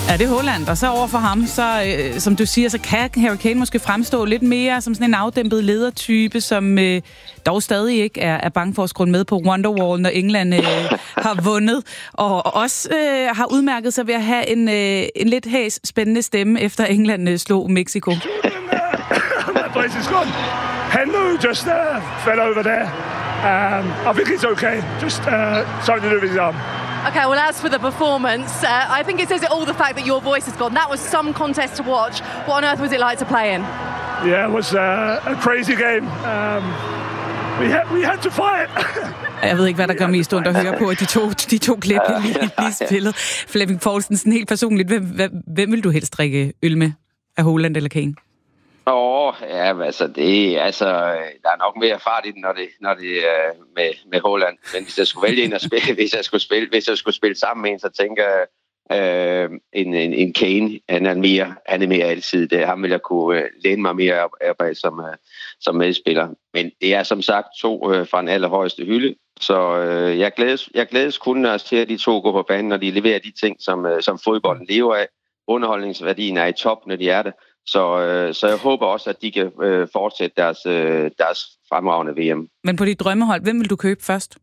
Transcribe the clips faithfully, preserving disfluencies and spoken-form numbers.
Ja, det er Haaland. Og så over for ham, så, øh, som du siger, så kan Harry Kane måske fremstå lidt mere som sådan en afdæmpet ledertype, som øh, dog stadig ikke er, er bange for at skrue med på Wonderwall, når England øh, har vundet. Og, og også øh, har udmærket sig ved at have en, øh, en lidt hæs spændende stemme, efter England øh, slog Mexico. That place is good. Henry just uh, fell over there. Um, I think it's okay. Just uh, something to do with his arm. Okay, well, as for the performance, uh, I think it says it all, the fact that your voice has gone. That was some contest to watch. What on earth was it like to play in? Yeah, it was uh, a crazy game. Um, we, had, we had to fight. Jeg ved ikke, hvad der gør mest ondt at høre på, at de to, de to klip, jeg lige, lige spillet. Flemming Poulsen, sådan helt personligt, hvem, hvem, hvem vil du helst drikke øl med? Af Haaland eller Kane? Åh, oh, ja, altså, det, altså, der er nok mere fart i den, når det, når det er med, med Haaland. Men hvis jeg skulle vælge en at spille, hvis jeg skulle spille, hvis jeg skulle spille sammen med en, så tænker jeg, øh, en, en, en Kane, han er mere, han er mere altid. Det, ham vil jeg kunne øh, læne mig mere op, op af som, øh, som medspiller. Men det er som sagt to øh, fra den allerhøjeste hylde. Så øh, jeg, glædes, jeg glædes kun, når jeg ser de to gå på banen, når de leverer de ting, som, øh, som fodbolden lever af. Underholdningsværdien er i top, når de er det. Så, øh, så jeg håber også, at de kan øh, fortsætte deres, øh, deres fremragende V M. Men på dit drømmehold, hvem vil du købe først?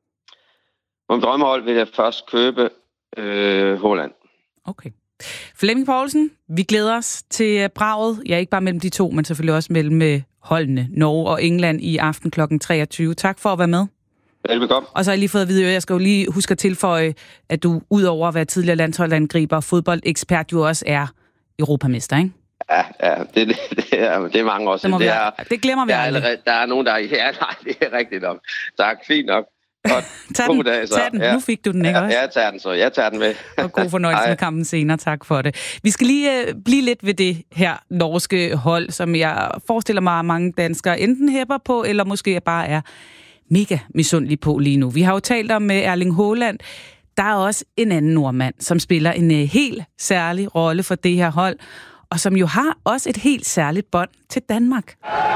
På mit drømmehold vil jeg først købe øh, Haaland. Okay. Flemming Poulsen, vi glæder os til braget. Ja, ikke bare mellem de to, men selvfølgelig også mellem holdene Norge og England i aften klokken treogtyve. Tak for at være med. Velbekomme. Og så har jeg lige fået at vide, at jeg skal jo lige huske at tilføje, at du udover at være tidligere landsholdsangriber og fodboldekspert, jo også er europamester, ikke? Ja, ja det, det, er, det er mange år siden. Det, det, er, det glemmer vi der aldrig. Er, der er nogen, der er... Ja, nej, det er rigtigt nok. Tak, fint nok. tag den, dag, så. tag den. Ja. Nu fik du den, ikke ja, også? Jeg tager den så. Jeg tager den med. Og god fornøjelse med kampen senere. Tak for det. Vi skal lige uh, blive lidt ved det her norske hold, som jeg forestiller mig, at mange danskere enten hæpper på, eller måske bare er mega misundelige på lige nu. Vi har jo talt om uh, Erling Haaland. Der er også en anden nordmand, som spiller en uh, helt særlig rolle for det her hold, og som jo har også et helt særligt bånd til Danmark.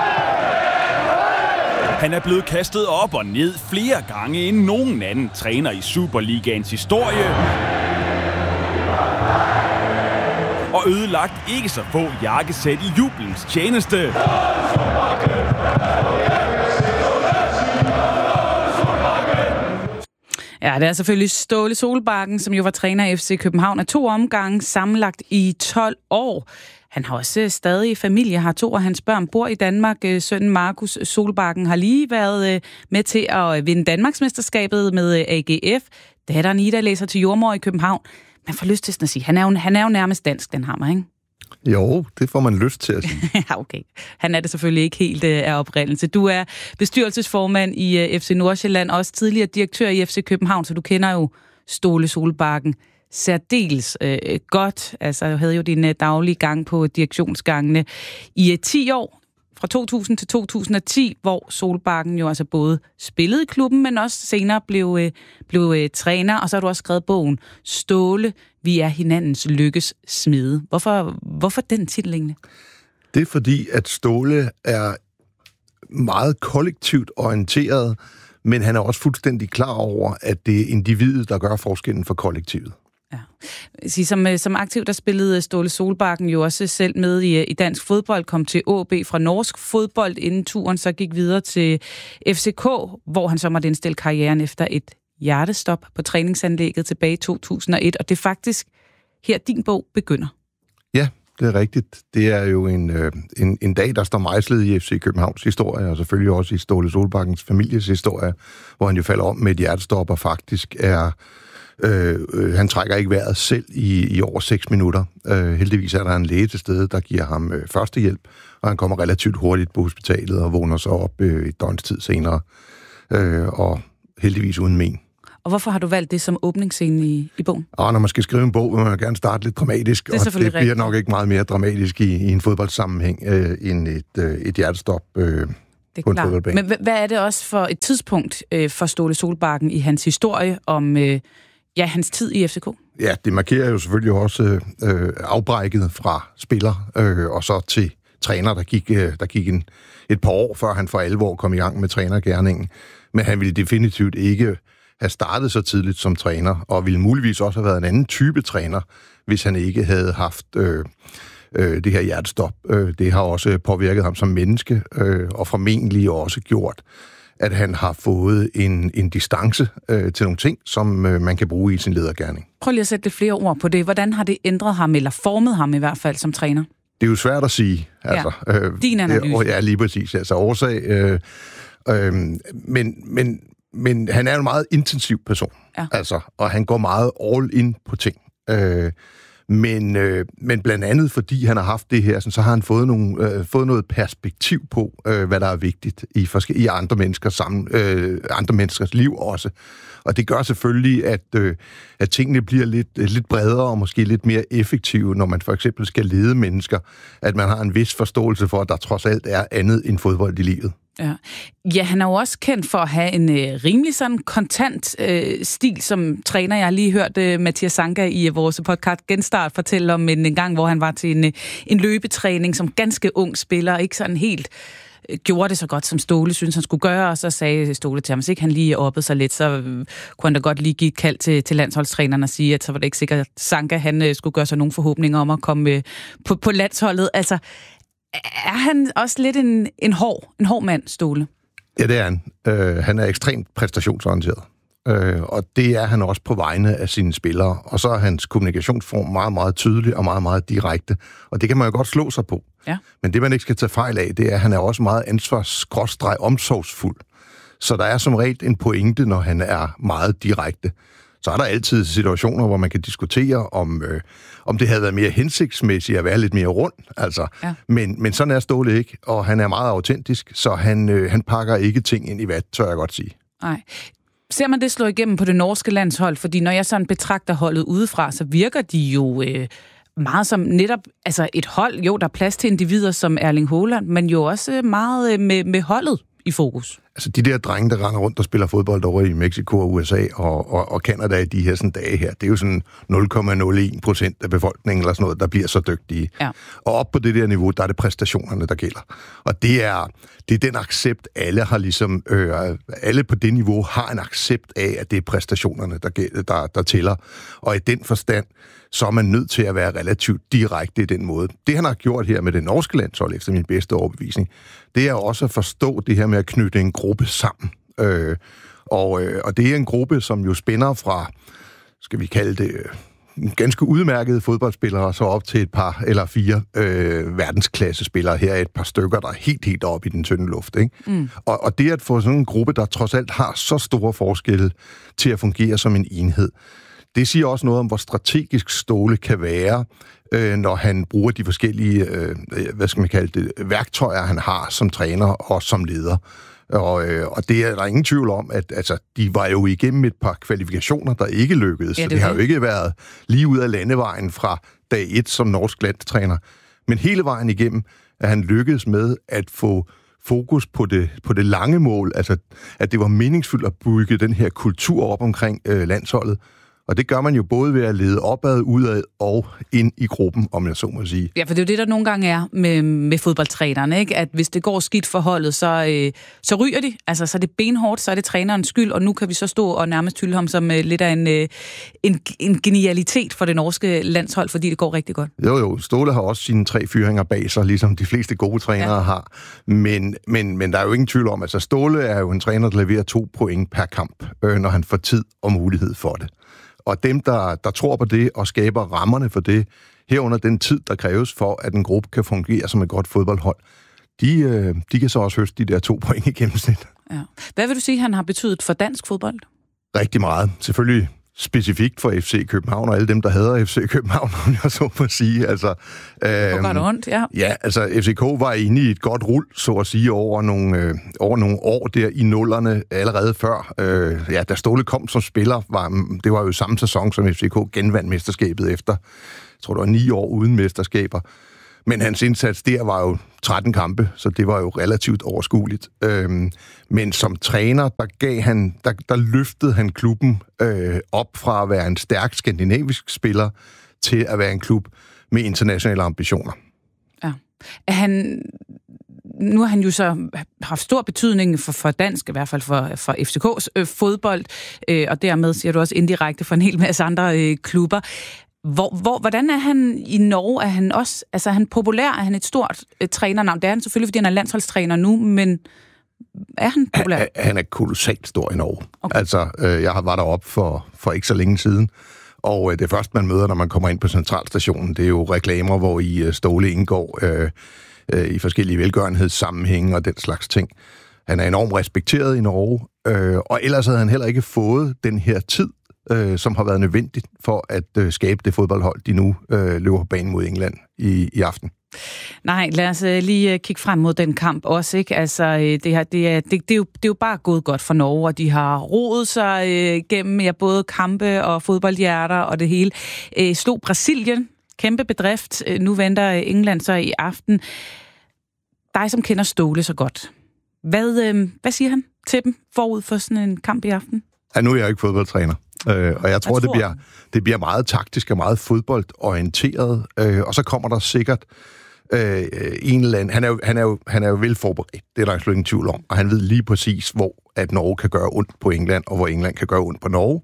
Han er blevet kastet op og ned flere gange end nogen anden træner i Superligaens historie. Og ødelagt ikke så få jakkesæt i jubelens tjeneste. Ja, det er selvfølgelig Ståle Solbakken, som jo var træner i F C København af to omgange, sammenlagt i tolv år. Han har også stadig familie, har to af hans børn bor i Danmark. Sønnen Markus Solbakken har lige været med til at vinde Danmarksmesterskabet med A G F. Datteren Ida læser til jordmor i København. Man får lyst til sådan at sige, han er jo, han er jo nærmest dansk, den hammer, ikke? Jo, det får man lyst til at sige. Ja, okay. Han er det selvfølgelig ikke helt af oprindelse. Du er bestyrelsesformand i F C Nordsjælland, også tidligere direktør i F C København, så du kender jo Ståle Solbakken særdeles øh, godt. Altså, jeg havde jo din øh, daglige gang på direktionsgangene i øh, ti år, fra to tusind til to tusind og ti, hvor Solbakken jo altså både spillede i klubben, men også senere blev, øh, blev øh, træner, og så har du også skrevet bogen Ståle, vi er hinandens lykkes smede. Hvorfor, hvorfor den titel egentlig? Det er fordi, at Ståle er meget kollektivt orienteret, men han er også fuldstændig klar over, at det er individet, der gør forskellen for kollektivet. Ja. Som, som aktiv, der spillede Ståle Solbakken jo også selv med i, i dansk fodbold, kom til A B fra norsk fodbold inden turen, så gik videre til F C K, hvor han så måtte indstille karrieren efter et hjertestop på træningsanlægget tilbage i to tusind og et, og det er faktisk her, din bog begynder. Ja, det er rigtigt. Det er jo en, øh, en, en dag, der står mejslet i F C Københavns historie, og selvfølgelig også i Ståle Solbakkens families historie, hvor han jo falder om med et hjertestop, og faktisk er... Øh, øh, han trækker ikke vejret selv i, i over seks minutter. Øh, heldigvis er der en læge til stede, der giver ham øh, førstehjælp, og han kommer relativt hurtigt på hospitalet og vågner så op øh, et døgns tid senere, øh, og heldigvis uden men. Og hvorfor har du valgt det som åbningsscene i, i bogen? Og når man skal skrive en bog, vil man gerne starte lidt dramatisk, det og det bliver rigtigt. Nok ikke meget mere dramatisk i, i en fodboldsammenhæng øh, end et, øh, et hjertestop øh, på en fodboldbane. Men hvad er det også for et tidspunkt øh, for Ståle Solbakken i hans historie om... Øh, Ja, hans tid i F C K. Ja, det markerer jo selvfølgelig også øh, afbrækket fra spiller øh, og så til træner, der gik, øh, der gik en, et par år, før han for alvor kom i gang med trænergerningen. Men han ville definitivt ikke have startet så tidligt som træner, og ville muligvis også have været en anden type træner, hvis han ikke havde haft øh, øh, det her hjertestop. Øh, det har også påvirket ham som menneske, øh, og formentlig også gjort, at han har fået en, en distance øh, til nogle ting, som øh, man kan bruge i sin ledergerning. Prøv lige at sætte lidt flere ord på det. Hvordan har det ændret ham, eller formet ham i hvert fald som træner? Det er jo svært at sige. Altså, ja. øh, Din analyse. Øh, ja, lige præcis. Altså årsag. Øh, øh, men, men, men han er en meget intensiv person. Ja. Altså, og han går meget all in på ting. Øh, men, øh, men blandt andet, fordi han har haft det her, så har han fået, nogle, øh, fået noget perspektiv på, øh, hvad der er vigtigt i, forske- i andre, menneskers sammen, øh, andre menneskers liv også. Og det gør selvfølgelig, at, øh, at tingene bliver lidt, lidt bredere og måske lidt mere effektive, når man for eksempel skal lede mennesker. At man har en vis forståelse for, at der trods alt er andet end fodbold i livet. Ja. ja, han er jo også kendt for at have en øh, rimelig sådan kontant øh, stil som træner. Jeg har lige hørt øh, Mathias Sanka i øh, vores podcast Genstart fortælle om en, en gang, hvor han var til en, øh, en løbetræning som ganske ung spiller, ikke sådan helt øh, gjorde det så godt, som Ståle synes han skulle gøre, og så sagde Ståle til ham, hvis ikke han lige oppede sig lidt, så øh, kunne han da godt lige give et kald til, til landsholdstræneren og sige, at så var det ikke sikkert, at Sanka han øh, skulle gøre sig nogle forhåbninger om at komme øh, på, på landsholdet. Altså, er han også lidt en, en, hård, en hård mand, Ståle? Ja, det er han. Øh, han er ekstremt præstationsorienteret. Øh, og det er han også på vegne af sine spillere. Og så er hans kommunikationsform meget, meget tydelig og meget, meget direkte. Og det kan man jo godt slå sig på. Ja. Men det, man ikke skal tage fejl af, det er, at han er også meget ansvars-omsorgsfuld. Så der er som regel en pointe, når han er meget direkte. Så er der altid situationer, hvor man kan diskutere, om, øh, om det havde været mere hensigtsmæssigt at være lidt mere rund. Altså. Ja. Men, men sådan er Ståle ikke, og han er meget autentisk, så han, øh, han pakker ikke ting ind i vat, tør jeg godt sige. Nej. Ser man det slå igennem på det norske landshold? Fordi når jeg sådan betragter holdet udefra, så virker de jo øh, meget som netop altså et hold. Jo, der er plads til individer som Erling Haaland, men jo også meget øh, med, med holdet i fokus. Altså de der drenge, der render rundt og spiller fodbold over i Mexico og U S A og, og, og Canada i de her sådan dage her, det er jo sådan nul komma nul en procent af befolkningen eller sådan noget, der bliver så dygtige. Ja. Og op på det der niveau, der er det præstationerne, der gælder. Og det er, det er den accept, alle har ligesom, øh, alle på det niveau har en accept af, at det er præstationerne, der, der, der tæller. Og i den forstand, så er man nødt til at være relativt direkte i den måde. Det, han har gjort her med det norske landshold, efter min bedste overbevisning, det er også at forstå det her med at knytte en gruppe sammen. Øh, og, øh, og det er en gruppe, som jo spænder fra, skal vi kalde det, øh, ganske udmærkede fodboldspillere, så op til et par eller fire øh, verdensklassespillere. Her er et par stykker, der er helt, helt oppe i den tynde luft. Ikke? Mm. Og, og det at få sådan en gruppe, der trods alt har så store forskelle til at fungere som en enhed, det siger også noget om, hvor strategisk Ståle kan være, øh, når han bruger de forskellige, øh, hvad skal man kalde det, værktøjer, han har som træner og som leder. Og, øh, og det er der ingen tvivl om, at altså, de var jo igennem et par kvalifikationer, der ikke lykkedes. Ja, det, så det har jo ikke været lige ud af landevejen fra dag et som norsk landstræner. Men hele vejen igennem er han lykkedes med at få fokus på det, på det lange mål, altså at det var meningsfuldt at bygge den her kultur op omkring øh, landsholdet. Og det gør man jo både ved at lede opad, udad og ind i gruppen, om jeg så må sige. Ja, for det er jo det, der nogle gange er med, med fodboldtrænerne, ikke? At hvis det går skidt for holdet, så, øh, så ryger de. Altså, så er det benhårdt, så er det trænerens skyld, og nu kan vi så stå og nærmest hylde ham som øh, lidt af en, øh, en, en genialitet for det norske landshold, fordi det går rigtig godt. Jo, jo. Ståle har også sine tre fyringer bag sig, ligesom de fleste gode trænere ja. har. Men, men, men der er jo ingen tvivl om, at altså, Ståle er jo en træner, der leverer to point per kamp, øh, når han får tid og mulighed for det. Og dem, der, der tror på det og skaber rammerne for det, herunder den tid, der kræves for, at en gruppe kan fungere som et godt fodboldhold, de, øh, de kan så også høste de der to point i gennemsnit. Ja. Hvad vil du sige, han har betydet for dansk fodbold? Rigtig meget. Selvfølgelig specifikt for F C København og alle dem, der hader F C København, om jeg så må sige. Altså, øhm, godt ondt, ja. Ja, altså F C K var inde i et godt rul, så at sige, over nogle, øh, over nogle år der i nullerne allerede før. Øh, ja, da Ståle kom som spiller, var, det var jo samme sæson, som F C K genvandt mesterskabet efter, jeg tror det var ni år uden mesterskaber. Men hans indsats der var jo tretten kampe, så det var jo relativt overskueligt. Øhm, men som træner, der, gav han, der, der løftede han klubben øh, op fra at være en stærk skandinavisk spiller til at være en klub med internationale ambitioner. Ja. Er han... Nu har han jo så haft stor betydning for, for dansk, i hvert fald for, for F C K's øh, fodbold, øh, og dermed siger du også indirekte for en hel masse andre øh, klubber. Hvor, hvor, hvordan er han i Norge? Er han også, altså er han populær? Er han et stort øh, trænernavn? Det er han selvfølgelig, fordi han er landsholdstræner nu, men er han populær? Han, han er kolossalt stor i Norge. Okay. Altså, øh, jeg var deroppe for, for ikke så længe siden, og øh, det første, man møder, når man kommer ind på centralstationen, det er jo reklamer, hvor i øh, Ståle indgår øh, øh, i forskellige velgørenhedssammenhænge og den slags ting. Han er enormt respekteret i Norge, øh, og ellers havde han heller ikke fået den her tid, øh, som har været nødvendigt for at øh, skabe det fodboldhold, de nu øh, løber på banen mod England i, i aften. Nej, lad os uh, lige uh, kigge frem mod den kamp også, ikke? Altså, uh, det, her, det, er, det, det, er jo, det er jo bare gået godt for Norge, og de har rodet sig uh, gennem ja, både kampe og fodboldhjerter og det hele. Uh, slog Brasilien, kæmpe bedrift. Uh, nu venter England så i aften. Dig, som kender Ståle så godt. Hvad, uh, hvad siger han til dem forud for sådan en kamp i aften? Ja, nu er jeg jo ikke fodboldtræner, øh, og jeg tror, jeg tror, det bliver, det bliver meget taktisk og meget fodboldorienteret, øh, og så kommer der sikkert øh, en eller anden... Han er, jo, han, er jo, han er jo velforberedt, det er der slet ingen tvivl om, og han ved lige præcis, hvor at Norge kan gøre ondt på England, og hvor England kan gøre ondt på Norge.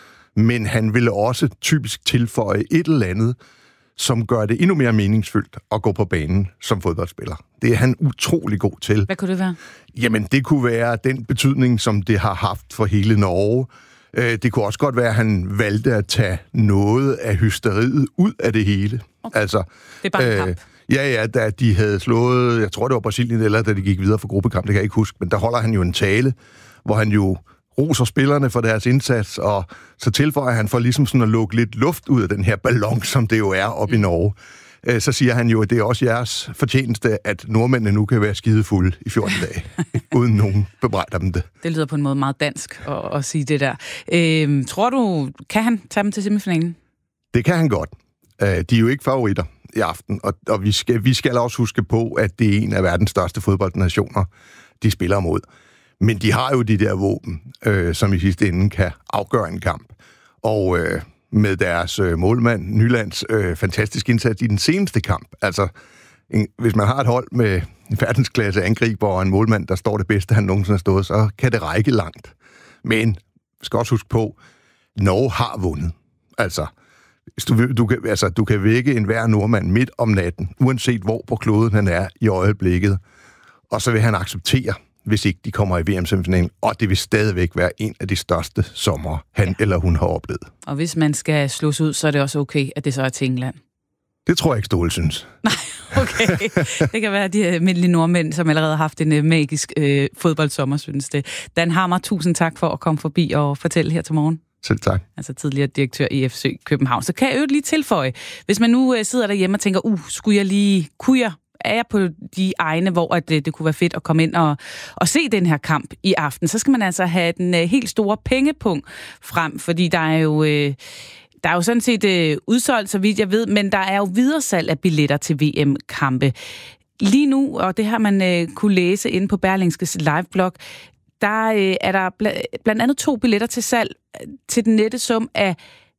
Men han ville også typisk tilføje et eller andet, som gør det endnu mere meningsfyldt at gå på banen som fodboldspiller. Det er han utrolig god til. Hvad kunne det være? Jamen, det kunne være den betydning, som det har haft for hele Norge. Det kunne også godt være, at han valgte at tage noget af hysteriet ud af det hele. Okay. Altså, det er bare en kamp. Øh, ja, ja, da de havde slået, jeg tror det var Brasilien, eller da de gik videre for gruppekamp, det kan jeg ikke huske, men der holder han jo en tale, hvor han jo roser spillerne for deres indsats, og så tilføjer han for ligesom sådan at lukke lidt luft ud af den her ballon, som det jo er oppe mm. i Norge. Så siger han jo, at det er også jeres fortjeneste, at nordmændene nu kan være skidefulde i fjorten dage, uden nogen bebrejder dem det. Det lyder på en måde meget dansk at, at sige det der. Øh, tror du, kan han tage dem til semifinalen? Det kan han godt. De er jo ikke favoritter i aften, og, og vi, skal, vi skal også huske på, at det er en af verdens største fodboldnationer, de spiller mod. Men de har jo de der våben, øh, som i sidste ende kan afgøre en kamp. Og øh, med deres øh, målmand, Nylands øh, fantastiske indsats i den seneste kamp. Altså, en, hvis man har et hold med en verdensklasse angriber og en målmand, der står det bedste, han nogensinde har stået, så kan det række langt. Men vi skal også huske på, Norge har vundet. Altså, hvis du, du, kan, altså, du kan vække enhver nordmand midt om natten, uanset hvor på kloden han er i øjeblikket, og så vil han acceptere, hvis ikke de kommer i V M-semifinalen, og det vil stadigvæk være en af de største sommer, han ja. eller hun har oplevet. Og hvis man skal slås ud, så er det også okay, at det så er til England? Det tror jeg ikke, Ståle synes. Nej, okay. Det kan være de almindelige nordmænd, som allerede har haft en uh, magisk uh, fodboldsommer, synes det. Dan Hammer, tusind tak for at komme forbi og fortælle her til morgen. Selv tak. Altså tidligere direktør i F C København. Så kan jeg jo lige tilføje, hvis man nu uh, sidder derhjemme og tænker, uh, skulle jeg lige, kunne jeg er jeg på de egne, hvor at det, det kunne være fedt at komme ind og, og se den her kamp i aften, så skal man altså have den uh, helt store pengepunkt frem, fordi der er jo, uh, der er jo sådan set uh, udsolgt, så vidt jeg ved, men der er jo videresalg af billetter til V M-kampe. Lige nu, og det har man uh, kunne læse inde på Berlingskes liveblog, der uh, er der bl- blandt andet to billetter til salg til den nette sum af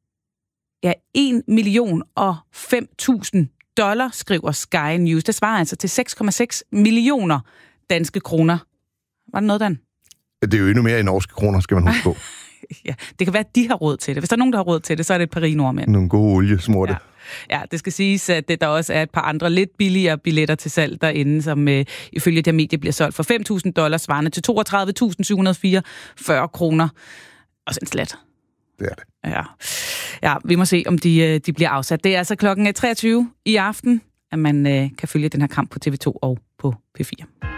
ja, en million og fem tusind dollar, skriver Sky News. Det svarer altså til seks komma seks millioner danske kroner. Var det noget, Dan? Det er jo endnu mere i norske kroner, skal man huske på. Ja, det kan være, at de har råd til det. Hvis der er nogen, der har råd til det, så er det et par rige nordmænd. Nogle gode oliesmorte. Ja. Ja, det skal siges, at der også er et par andre lidt billigere billetter til salg derinde, som øh, ifølge det medie bliver solgt for fem tusind dollars, svarende til toogtredive tusind syv hundrede fireogfyrre kroner. Og sådan slet. Det er det. Ja. Ja, vi må se, om de, de bliver afsat. Det er altså klokken treogtyve i aften, at man øh, kan følge den her kamp på T V to og på P fire.